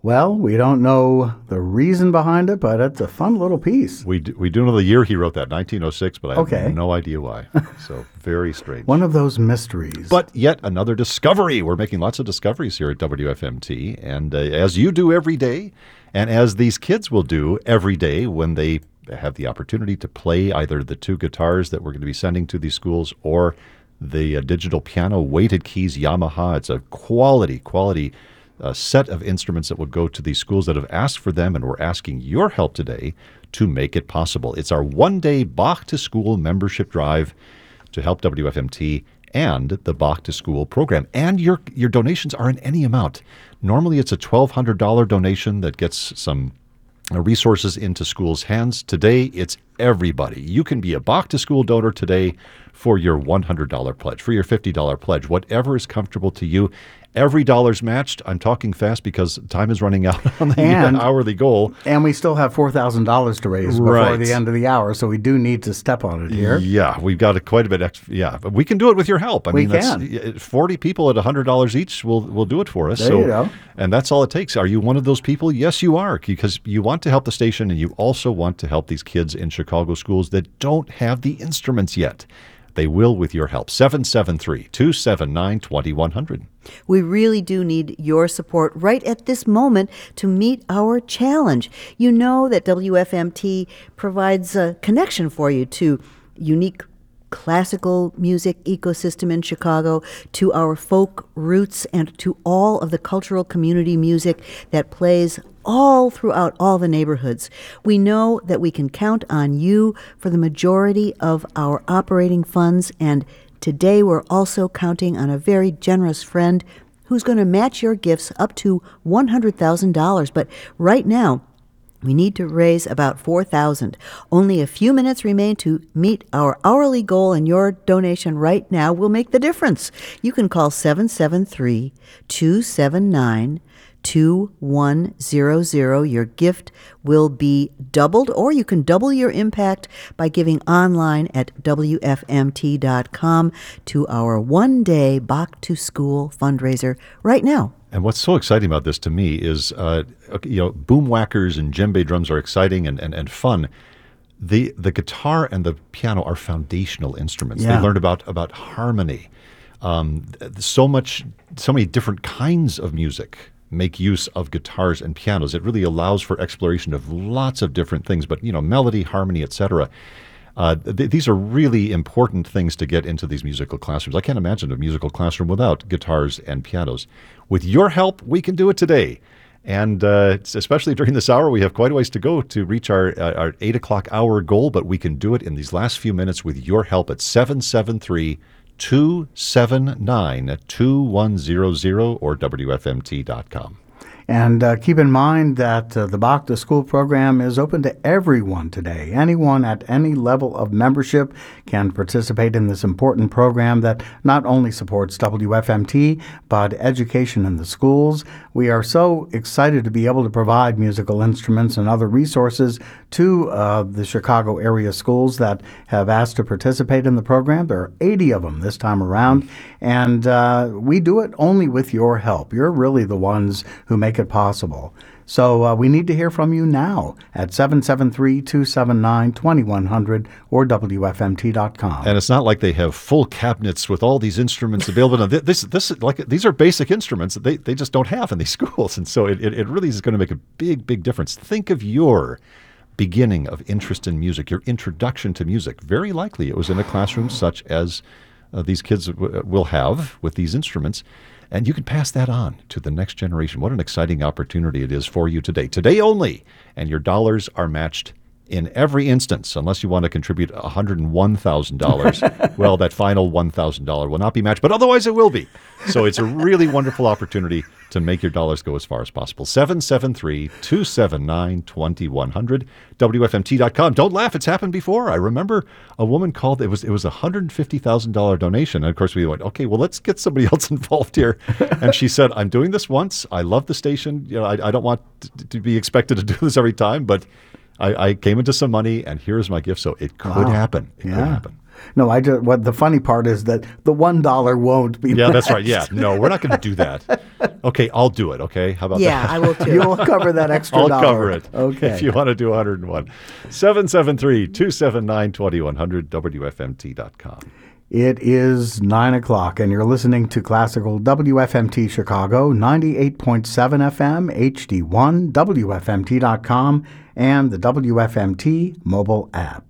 Well, we don't know the reason behind it, but it's a fun little piece. We do know the year he wrote that, 1906, but I have no idea why. So very strange. One of those mysteries. But yet another discovery. We're making lots of discoveries here at WFMT, and as you do every day, and as these kids will do every day when they have the opportunity to play either the two guitars that we're going to be sending to these schools or the digital piano, weighted keys, Yamaha. It's a quality set of instruments that will go to these schools that have asked for them, and we're asking your help today to make it possible. It's our one-day Bach to School membership drive to help WFMT and the Bach to School program. And your donations are in any amount. Normally it's a $1,200 donation that gets some resources into schools' hands. Today, it's everybody. You can be a Bach to School donor today for your $100 pledge, for your $50 pledge, whatever is comfortable to you. Every dollar's matched. I'm talking fast because time is running out on the hourly goal. And we still have $4,000 to raise before the end of the hour, so we do need to step on it here. Yeah, we've got quite a bit extra. Yeah, but we can do it with your help. I mean, can. 40 people at $100 each will do it for us. There you go. And that's all it takes. Are you one of those people? Yes, you are, because you want to help the station, and you also want to help these kids in Chicago schools that don't have the instruments yet. They will with your help. 773-279-2100. We really do need your support right at this moment to meet our challenge. You know that WFMT provides a connection for you to unique classical music ecosystem in Chicago, to our folk roots, and to all of the cultural community music that plays all throughout all the neighborhoods. We know that we can count on you for the majority of our operating funds, and today we're also counting on a very generous friend who's going to match your gifts up to $100,000. But right now, we need to raise about $4,000. Only a few minutes remain to meet our hourly goal, and your donation right now will make the difference. You can call 773-279-2100. Your gift will be doubled, or you can double your impact by giving online at WFMT.com to our one-day Bach to School fundraiser right now. And what's so exciting about this to me is, boom whackers and djembe drums are exciting and fun. The guitar and the piano are foundational instruments. Yeah. They learned about harmony. So many different kinds of music make use of guitars and pianos. It really allows for exploration of lots of different things, but melody, harmony, etc. These are really important things to get into these musical classrooms. I can't imagine a musical classroom without guitars and pianos. With your help, we can do it today. And especially during this hour, we have quite a ways to go to reach our 8 o'clock hour goal, but we can do it in these last few minutes with your help at 773-279-2100 or WFMT.com. And keep in mind that the Bach to School program is open to everyone today. Anyone at any level of membership can participate in this important program that not only supports WFMT, but education in the schools. We are so excited to be able to provide musical instruments and other resources to the Chicago area schools that have asked to participate in the program. There are 80 of them this time around, and we do it only with your help. You're really the ones who make it possible. So we need to hear from you now at 773-279-2100 or WFMT.com. And it's not like they have full cabinets with all these instruments available. Now, these are basic instruments that they just don't have in these schools. And so it really is going to make a big, big difference. Think of your beginning of interest in music, your introduction to music. Very likely it was in a classroom such as these kids will have with these instruments. And you can pass that on to the next generation. What an exciting opportunity it is for you today. Today only. And your dollars are matched in every instance, unless you want to contribute $101,000. Well, that final $1,000 will not be matched, but otherwise it will be. So it's a really wonderful opportunity to make your dollars go as far as possible. 773-279-2100, WFMT.com. Don't laugh. It's happened before. I remember a woman called. It was a $150,000 donation. And, of course, we went, okay, well, let's get somebody else involved here. And she said, I'm doing this once. I love the station. I don't want to be expected to do this every time, but I came into some money, and here's my gift. So it could happen. It could happen. No, what the funny part is that the $1 won't be Yeah, that's right. matched. Yeah, no, we're not going to do that. Okay, I'll do it. Okay, how about Yeah, that? I will too. You'll cover that extra I'll dollar. cover it. Okay. If you want to do 101. 773-279-2100, WFMT.com. It is 9 o'clock, and you're listening to Classical WFMT Chicago, 98.7 FM, HD1, WFMT.com, and the WFMT mobile app.